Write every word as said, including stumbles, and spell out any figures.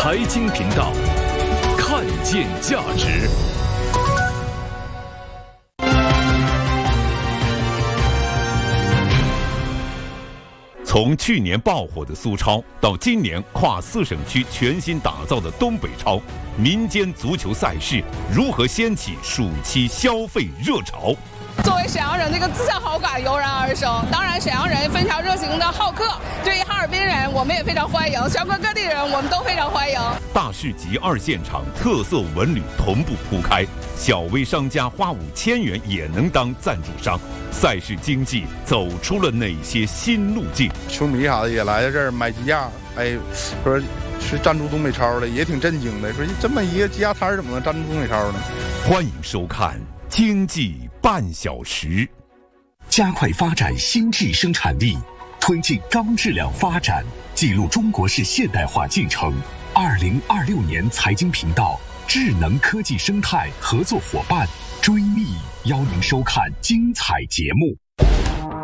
财经频道，看见价值。从去年爆火的苏超，到今年跨四省区全新打造的东北超，民间足球赛事如何掀起暑期消费热潮？ 作为沈阳人，这个自强好感油然而生。当然，沈阳人非常热情的好客，对于哈尔滨人，我们也非常欢迎；全国各地人，我们都非常欢迎。 大市集二现场特色文旅同步铺开，小微商家花五千元也能当赞助商。赛事经济走出了哪些新路径？ 球迷啥的也来到这儿买鸡架，哎，说是赞助东北超的，也挺震惊的。说这么一个鸡架摊怎么能赞助东北超呢？ 欢迎收看经济半小时。 加快发展新质生产力，推进高质量发展，记录中国式现代化进程。二零二六年财经频道智能科技生态合作伙伴追觅，邀您收看精彩节目。